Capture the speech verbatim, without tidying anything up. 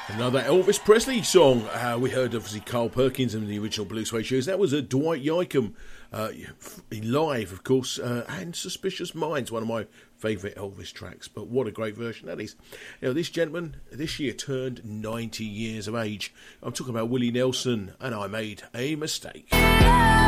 Another Elvis Presley song. Uh, we heard obviously Carl Perkins in the original Blue Suede Shoes. That was a Dwight Yoakam uh, live, of course, uh, and Suspicious Minds, one of my favourite Elvis tracks. But what a great version that is. You know, this gentleman this year turned ninety years of age. I'm talking about Willie Nelson, and I Made a Mistake.